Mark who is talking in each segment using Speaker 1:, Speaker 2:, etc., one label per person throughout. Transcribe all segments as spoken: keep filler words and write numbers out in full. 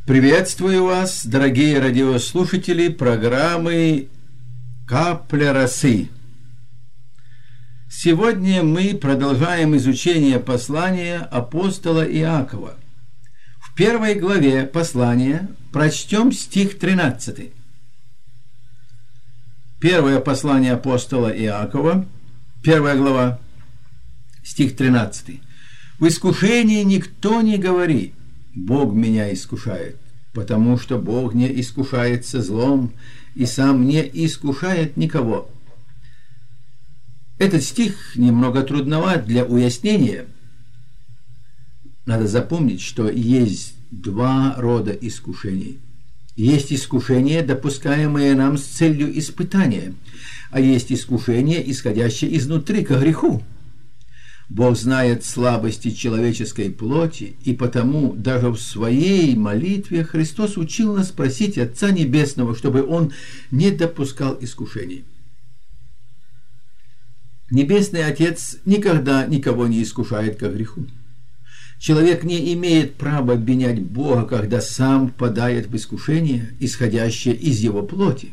Speaker 1: Приветствую вас, дорогие радиослушатели программы «Капля росы». Сегодня мы продолжаем изучение послания апостола Иакова. В первой главе послания прочтем стих тринадцатый. Первое послание апостола Иакова, первая глава, стих тринадцатый. «В искушении никто не говори: Бог меня искушает, потому что Бог не искушается злом и сам не искушает никого». Этот стих немного трудноват для уяснения. Надо запомнить, что есть два рода искушений. Есть искушения, допускаемые нам с целью испытания, а есть искушения, исходящие изнутри ко греху. Бог знает слабости человеческой плоти, и потому даже в своей молитве Христос учил нас просить Отца Небесного, чтобы Он не допускал искушений. Небесный Отец никогда никого не искушает ко греху. Человек не имеет права обвинять Бога, когда сам впадает в искушение, исходящее из его плоти.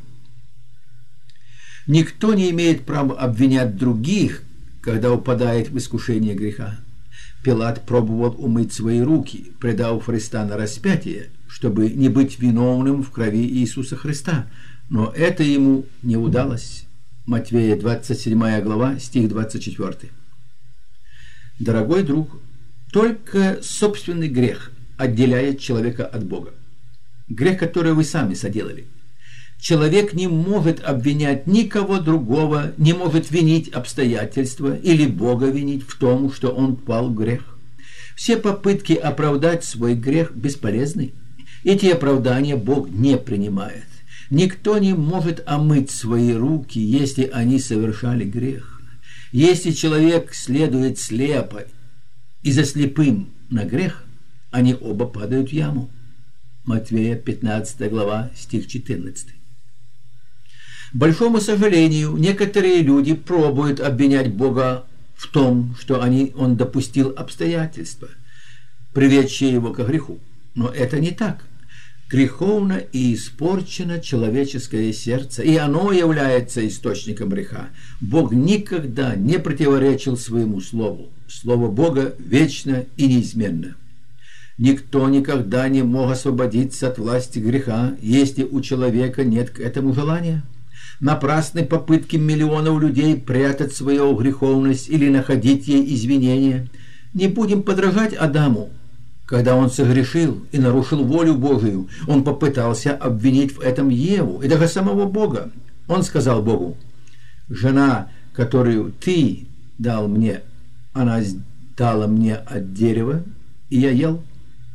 Speaker 1: Никто не имеет права обвинять других, когда упадает в искушение греха. Пилат пробовал умыть свои руки, предав Христа на распятие, чтобы не быть виновным в крови Иисуса Христа, но это ему не удалось. Матвея двадцать седьмая глава, стих двадцать четвёртый. Дорогой друг, только собственный грех отделяет человека от Бога. Грех, который вы сами соделали. Человек не может обвинять никого другого, не может винить обстоятельства или Бога винить в том, что он впал в грех. Все попытки оправдать свой грех бесполезны. Эти оправдания Бог не принимает. Никто не может омыть свои руки, если они совершали грех. Если человек следует слепо и за слепым на грех, они оба падают в яму. Матвея пятнадцатая глава, стих четырнадцатый. К большому сожалению, некоторые люди пробуют обвинять Бога в том, что они, Он допустил обстоятельства, приведшие его ко греху. Но это не так. Греховно и испорчено человеческое сердце, и оно является источником греха. Бог никогда не противоречил своему слову. Слово Бога вечно и неизменно. Никто никогда не мог освободиться от власти греха, если у человека нет к этому желания. Напрасны попытки миллионов людей прятать свою греховность или находить ей извинения. Не будем подражать Адаму. Когда он согрешил и нарушил волю Божию, он попытался обвинить в этом Еву и даже самого Бога. Он сказал Богу: «Жена, которую ты дал мне, она дала мне от дерева, и я ел».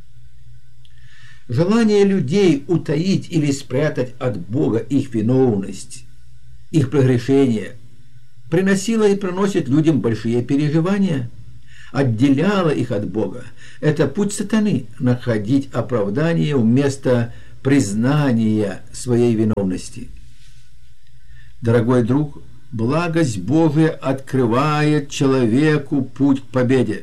Speaker 1: Желание людей утаить или спрятать от Бога их виновность, их прегрешение, приносило и приносит людям большие переживания, отделяло их от Бога. Это путь сатаны – находить оправдание вместо признания своей виновности. Дорогой друг, благость Божия открывает человеку путь к победе.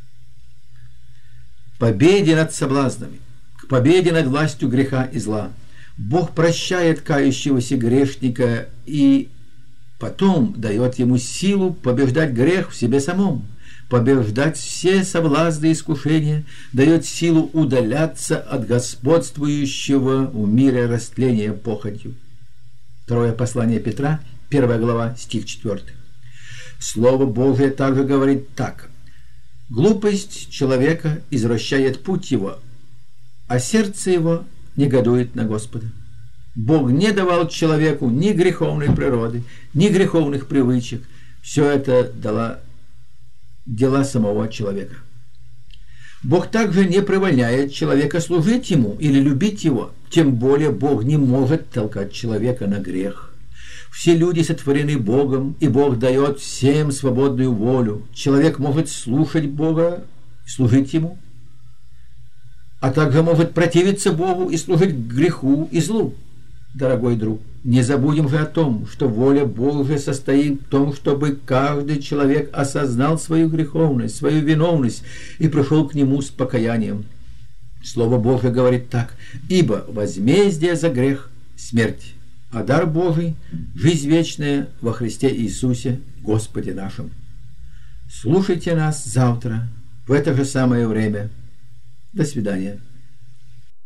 Speaker 1: Победе над соблазнами, к победе над властью греха и зла. Бог прощает кающегося грешника и потом дает ему силу побеждать грех в себе самом, побеждать все соблазны и искушения, дает силу удаляться от господствующего в мире растления похотью. Второе послание Петра, первая глава, стих четвёртый. Слово Божие также говорит так: «Глупость человека извращает путь его, а сердце его негодует на Господа». Бог не давал человеку ни греховной природы, ни греховных привычек. Все это дала дела самого человека. Бог также не привольняет человека служить Ему или любить Его. Тем более Бог не может толкать человека на грех. Все люди сотворены Богом, и Бог дает всем свободную волю. Человек может слушать Бога и служить Ему, а также может противиться Богу и служить греху и злу. Дорогой друг, не забудем же о том, что воля Божия состоит в том, чтобы каждый человек осознал свою греховность, свою виновность и пришел к Нему с покаянием. Слово Божие говорит так: «Ибо возмездие за грех – смерть, а дар Божий – жизнь вечная во Христе Иисусе, Господе нашим». Слушайте нас завтра в это же самое время. До свидания.